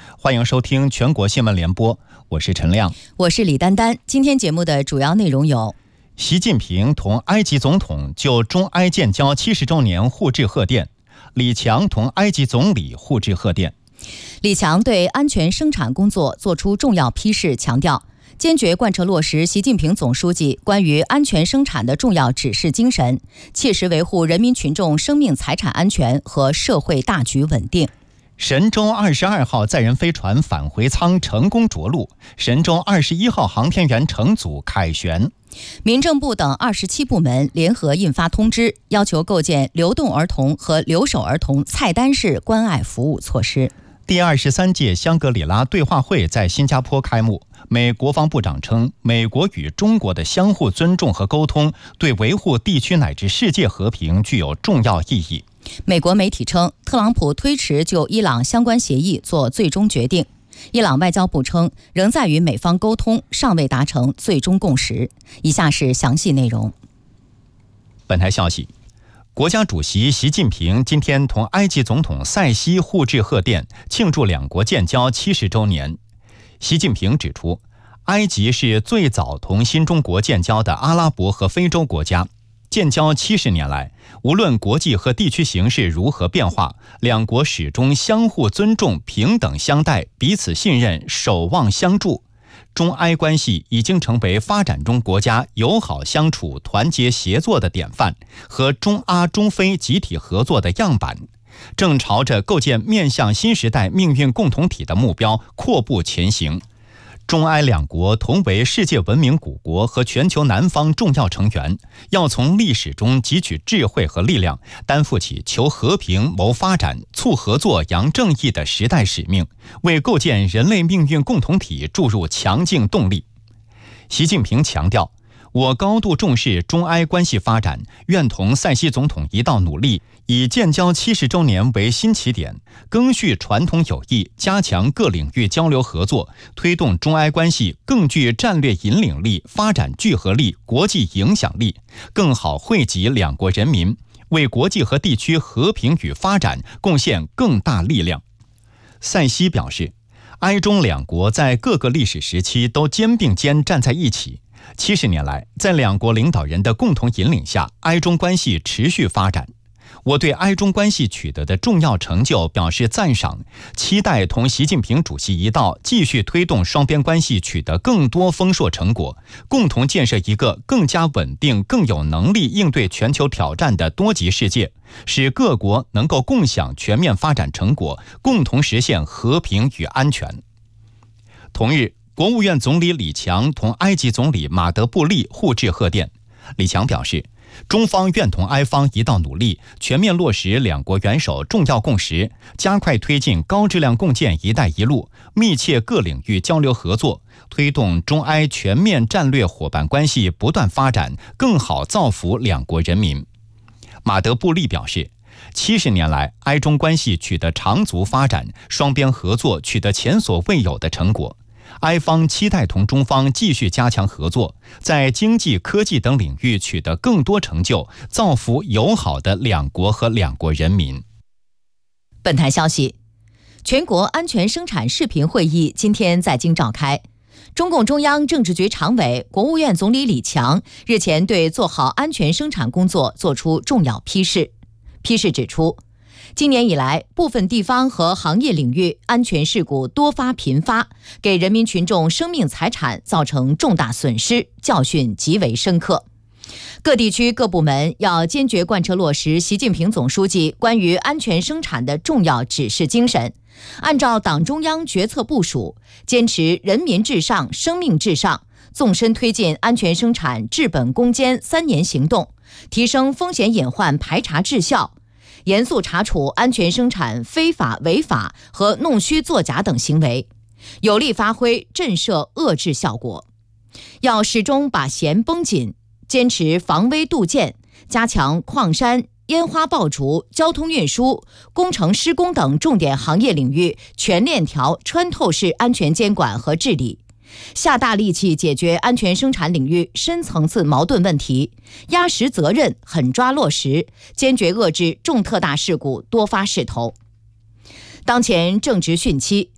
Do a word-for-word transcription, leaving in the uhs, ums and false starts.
欢迎收听全国新闻联播，我是陈亮， 我是李丹丹。今天节目的主要内容有： 习近平同埃及总统就中埃建交七十周年互致贺电，李强同埃及总理互致贺电。 李强对安全生产工作作出重要批示，强调坚决贯彻落实习近平总书记关于安全生产的重要指示精神，切实维护人民群众生命财产安全和社会大局稳定。 神舟二十二号载人飞船返回舱成功着陆，神舟二十一号航天员乘组凯旋。 民政部等二十七部门联合印发通知，要求构建流动儿童和留守儿童菜单式关爱服务措施。 第二十三届香格里拉对话会在新加坡开幕。美国防部长称，美国与中国的相互尊重和沟通对维护地区乃至世界和平具有重要意义。 美国媒体称，特朗普推迟就伊朗相关协议做最终决定。伊朗外交部称，仍在与美方沟通，尚未达成最终共识。以下是详细内容。 本台消息，国家主席习近平今天同埃及总统塞西互致贺电，庆祝两国建交七十周年。习近平指出，埃及是最早同新中国建交的阿拉伯和非洲国家。建交七十年来，无论国际和地区形势如何变化，两国始终相互尊重、平等相待、彼此信任、守望相助。中埃关系已经成为发展中国家友好相处、团结协作的典范和中阿中非集体合作的样板，正朝着构建面向新时代命运共同体的目标阔步前行。中埃两国同为世界文明古国和全球南方重要成员，要从历史中汲取智慧和力量，担负起求和平、谋发展、促合作、扬正义的时代使命，为构建人类命运共同体注入强劲动力。习近平强调，我高度重视中埃关系发展，愿同塞西总统一道努力，以建交七十周年为新起点，赓续传统友谊，加强各领域交流合作，推动中埃关系更具战略引领力、发展聚合力、国际影响力，更好惠及两国人民，为国际和地区和平与发展贡献更大力量。塞西表示，埃中两国在各个历史时期都肩并肩站在一起。七十年来，在两国领导人的共同引领下，埃中关系持续发展。我对埃中关系取得的重要成就表示赞赏，期待同习近平主席一道继续推动双边关系取得更多丰硕成果，共同建设一个更加稳定、更有能力应对全球挑战的多极世界，使各国能够共享全面发展成果，共同实现和平与安全。同日，国务院总理李强同埃及总理马德布利互致贺电。李强表示，中方愿同埃方一道努力，全面落实两国元首重要共识，加快推进高质量共建“一带一路”，密切各领域交流合作，推动中埃全面战略伙伴关系不断发展，更好造福两国人民。马德布利表示，七十年来，埃中关系取得长足发展，双边合作取得前所未有的成果。埃方期待同中方继续加强合作，在经济、科技等领域取得更多成就，造福友好的两国和两国人民。 本台消息，全国安全生产视频会议今天在京召开。中共中央政治局常委、国务院总理李强日前对做好安全生产工作作出重要批示。批示指出，今年以来，部分地方和行业领域安全事故多发频发，给人民群众生命财产造成重大损失，教训极为深刻。各地区各部门要坚决贯彻落实习近平总书记关于安全生产的重要指示精神，按照党中央决策部署，坚持人民至上、生命至上，纵深推进安全生产治本攻坚三年行动，提升风险隐患排查治效，严肃查处安全生产非法违法和弄虚作假等行为，有力发挥震慑遏制效果。要始终把弦绷紧，坚持防微杜渐，加强矿山、烟花爆竹、交通运输、工程施工等重点行业领域全链条穿透式安全监管和治理，下大力气解决安全生产领域深层次矛盾问题，压实责任，狠抓落实，坚决遏制重特大事故多发势头。当前正值汛期，